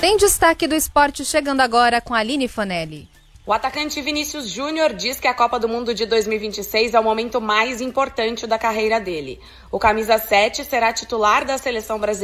Tem destaque do esporte chegando agora com a Aline Fonelli. O atacante Vinícius Júnior diz que a Copa do Mundo de 2026 é o momento mais importante da carreira dele. O camisa 7 será titular da seleção brasileira